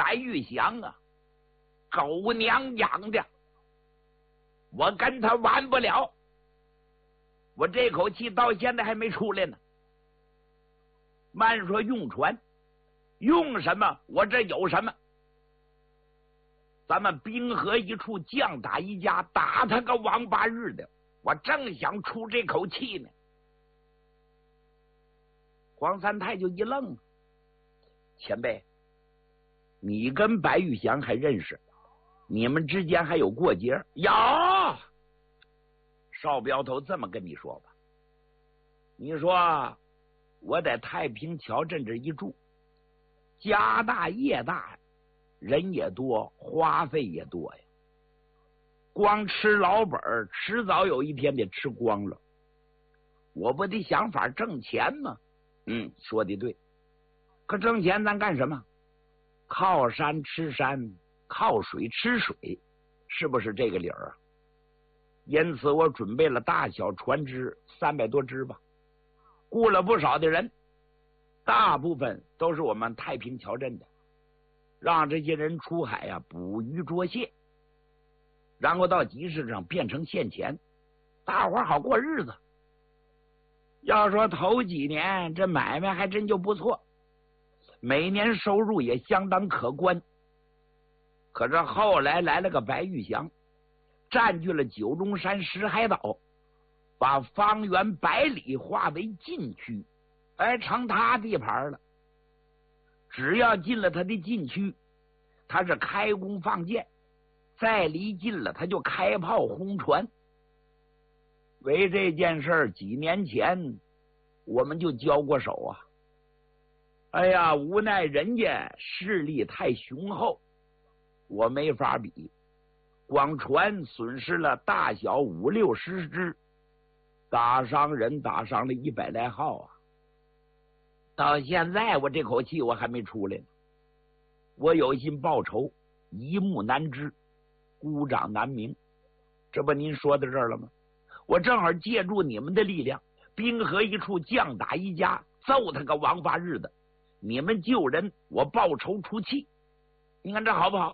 白玉祥啊，狗娘养的，我跟他玩不了，我这口气到现在还没出来呢。慢说用船，用什么我这有什么，咱们兵合一处，将打一家，打他个王八日的，我正想出这口气呢。黄三太就一愣，前辈，你跟白玉祥还认识？你们之间还有过节？有。少镖头这么跟你说吧，你说我在太平桥镇这一住，家大业大，人也多，花费也多呀。光吃老本，迟早有一天得吃光了。我不得想法挣钱吗？说的对。可挣钱咱干什么？靠山吃山，靠水吃水，是不是这个理儿啊？因此我准备了大小船只300多只吧，雇了不少的人，大部分都是我们太平桥镇的，让这些人出海啊捕鱼捉蟹，然后到集市上变成现钱，大伙好过日子。要说头几年这买卖还真就不错，每年收入也相当可观。可是后来来了个白玉祥，占据了九龙山石海岛，把方圆100里划为禁区，成他地盘了。只要进了他的禁区，他是开弓放箭，再离近了他就开炮轰船。为这件事几年前我们就交过手啊。哎呀，无奈人家势力太雄厚，我没法比。光船损失了大小5、60只，打伤人打伤了100来号啊。到现在我这口气我还没出来呢。我有心报仇，一目难知，孤掌难鸣。这不您说到这儿了吗？我正好借助你们的力量，兵合一处，将打一家，揍他个王八日的。你们救人，我报仇出气，你看这好不好？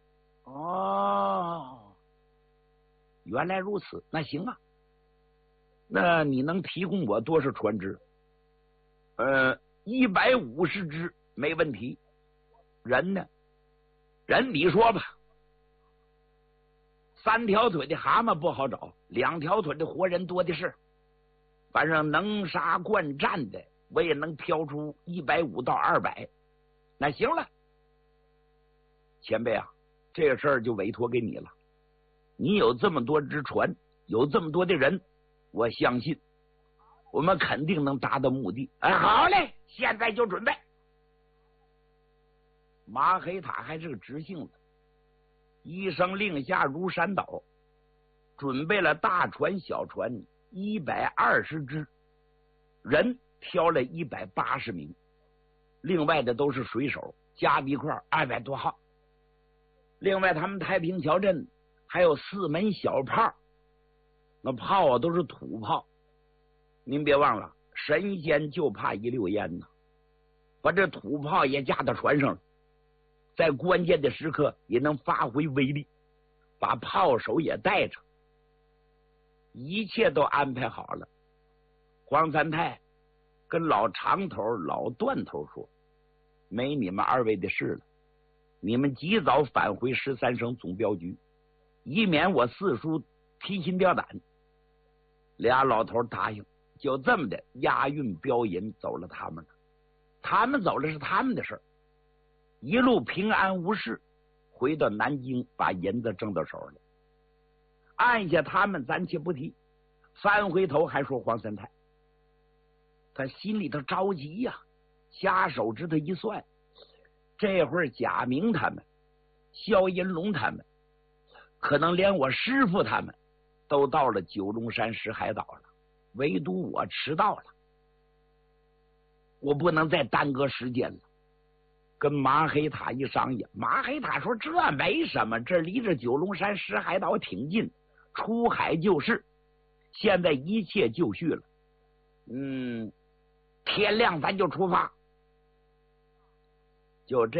哦，原来如此，那行啊。那你能提供我多少船只？150只没问题。人呢？人你说吧。3条腿的蛤蟆不好找，2条腿的活人多的是。反正能杀惯战的，我也能挑出150到200。那行了，前辈啊，这个事儿就委托给你了。你有这么多只船，有这么多的人，我相信我们肯定能达到目的。好嘞，现在就准备。马黑塔还是个直性子，一声令下如山倒，准备了大船小船120只，人挑了180名，另外的都是水手，加一块200多号。另外他们太平桥镇还有4门小炮，那炮啊都是土炮。您别忘了，神仙就怕一溜烟呢，把这土炮也架到船上了，在关键的时刻也能发挥威力，把炮手也带着。一切都安排好了。黄三太跟老长头老段头说，没你们2位的事了，你们及早返回13省总镖局，以免我四叔提心吊胆。俩老头答应，就这么的押运镖银走了他们了。他们走了是他们的事儿，一路平安无事，回到南京把银子挣到手了。按下他们暂且不提，翻回头还说黄三太，他心里头着急呀，瞎手指头一算，这会儿贾明他们、萧银龙他们，可能连我师傅他们都到了九龙山石海岛了，唯独我迟到了，我不能再耽搁时间了。跟马黑塔一商议，马黑塔说这没什么，这离着九龙山石海岛挺近，出海就是，现在一切就绪了。天亮咱就出发。就这